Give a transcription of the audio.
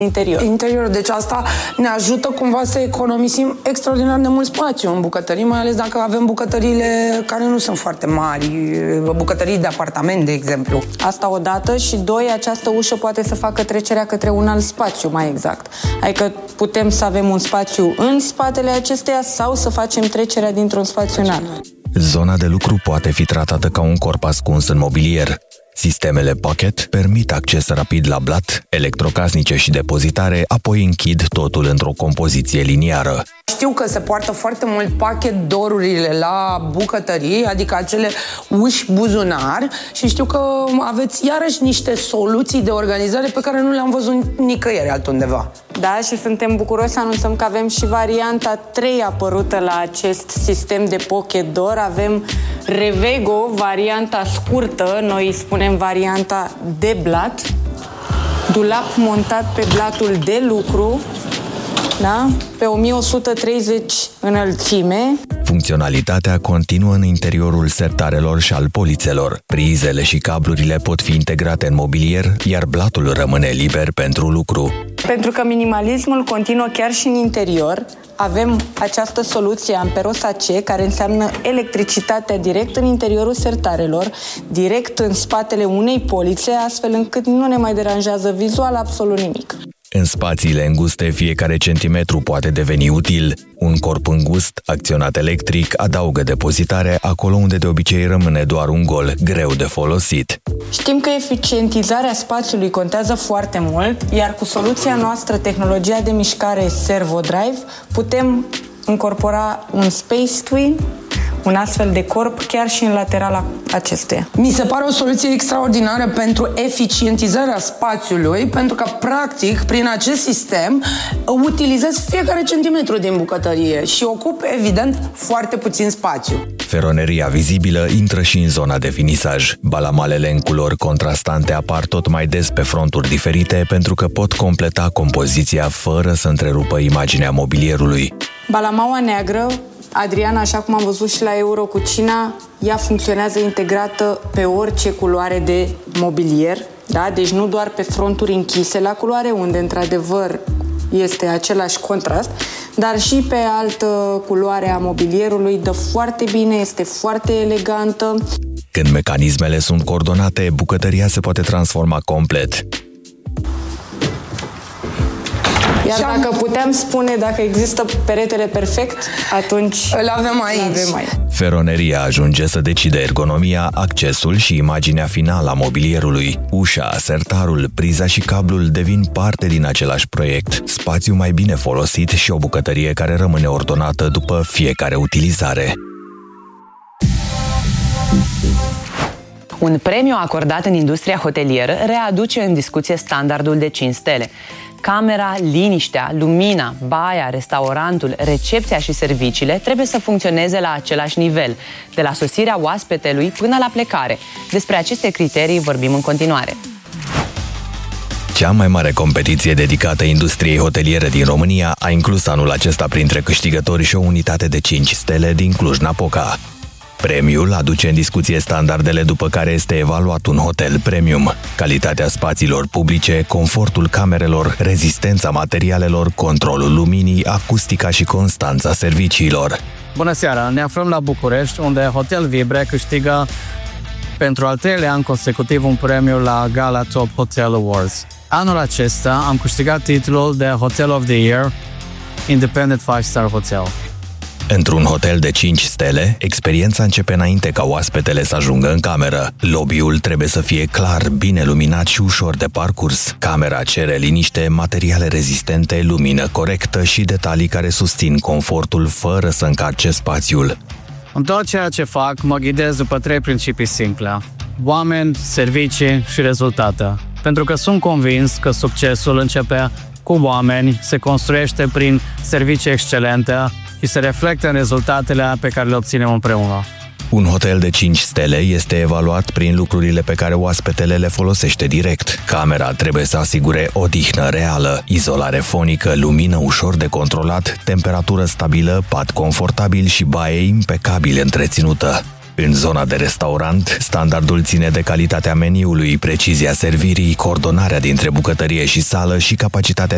Interior. Deci asta ne ajută cumva să economisim extraordinar de mult spațiu în bucătării, mai ales dacă avem bucătăriile care nu sunt foarte mari, bucătării de apartament, de exemplu. Asta odată și doi, această ușă poate să facă trecerea către un alt spațiu, mai exact. Adică putem să avem un spațiu în spatele acesteia sau să facem trecerea dintr-un spațiu în altul. Zona de lucru poate fi tratată ca un corp ascuns în mobilier. Sistemele Pocket permit acces rapid la blat, electrocasnice și depozitare, apoi închid totul într-o compoziție liniară. Știu că se poartă foarte mult pocket door-urile la bucătării, adică acele uși buzunar, și știu că aveți iarăși niște soluții de organizare pe care nu le-am văzut nicăieri altundeva. Da, și suntem bucuroși să anunțăm că avem și varianta 3 apărută la acest sistem de pocket door. Avem Revego, varianta scurtă, noi spunem varianta de blat, dulap montat pe blatul de lucru, da? Pe 1130 înălțime. Funcționalitatea continuă în interiorul sertarelor și al polițelor. Prizele și cablurile pot fi integrate în mobilier, iar blatul rămâne liber pentru lucru. Pentru că minimalismul continuă chiar și în interior, avem această soluție Amperos AC, care înseamnă electricitatea direct în interiorul sertarelor, direct în spatele unei polițe, astfel încât nu ne mai deranjează vizual absolut nimic. În spațiile înguste, fiecare centimetru poate deveni util. Un corp îngust, acționat electric, adaugă depozitare acolo unde de obicei rămâne doar un gol, greu de folosit. Știm că eficientizarea spațiului contează foarte mult, iar cu soluția noastră, tehnologia de mișcare Servo Drive, putem incorpora un Space Twin, un astfel de corp, chiar și în laterala acestuia. Mi se pare o soluție extraordinară pentru eficientizarea spațiului, pentru că, practic, prin acest sistem, utilizez fiecare centimetru din bucătărie și ocup, evident, foarte puțin spațiu. Feroneria vizibilă intră și în zona de finisaj. Balamalele în culori contrastante apar tot mai des pe fronturi diferite pentru că pot completa compoziția fără să întrerupă imaginea mobilierului. Balamaua neagră, Adriana, așa cum am văzut și la Eurocucina, ea funcționează integrată pe orice culoare de mobilier, da? Deci nu doar pe fronturi închise la culoare, unde într-adevăr este același contrast, dar și pe altă culoare a mobilierului, dă foarte bine, este foarte elegantă. Când mecanismele sunt coordonate, bucătăria se poate transforma complet. Iar dacă putem spune dacă există peretele perfect, atunci îl avem aici. Feroneria ajunge să decide ergonomia, accesul și imaginea finală a mobilierului. Ușa, sertarul, priza și cablul devin parte din același proiect. Spațiu mai bine folosit și o bucătărie care rămâne ordonată după fiecare utilizare. Un premiu acordat în industria hotelieră readuce în discuție standardul de 5 stele. Camera, liniștea, lumina, baia, restaurantul, recepția și serviciile trebuie să funcționeze la același nivel, de la sosirea oaspetelui până la plecare. Despre aceste criterii vorbim în continuare. Cea mai mare competiție dedicată industriei hoteliere din România a inclus anul acesta printre câștigători și o unitate de 5 stele din Cluj-Napoca. Premiul aduce în discuție standardele după care este evaluat un hotel premium, calitatea spațiilor publice, confortul camerelor, rezistența materialelor, controlul luminii, acustica și constanța serviciilor. Bună seara! Ne aflăm la București, unde Hotel Vibre câștigă pentru al 3-lea an consecutiv un premiu la Gala Top Hotel Awards. Anul acesta am câștigat titlul de Hotel of the Year, Independent 5-Star Hotel. Într-un hotel de 5 stele, experiența începe înainte ca oaspetele să ajungă în cameră. Lobby-ul trebuie să fie clar, bine luminat și ușor de parcurs. Camera cere liniște, materiale rezistente, lumină corectă și detalii care susțin confortul fără să încarce spațiul. În tot ceea ce fac, mă ghidez după 3 principii simple: oameni, servicii și rezultate. Pentru că sunt convins că succesul începe cu oameni, se construiește prin servicii excelente și se reflectă în rezultatele pe care le obținem împreună. Un hotel de 5 stele este evaluat prin lucrurile pe care oaspetele le folosește direct. Camera trebuie să asigure odihnă reală, izolare fonică, lumină ușor de controlat, temperatură stabilă, pat confortabil și baie impecabil întreținută. În zona de restaurant, standardul ține de calitatea meniului, precizia servirii, coordonarea dintre bucătărie și sală și capacitatea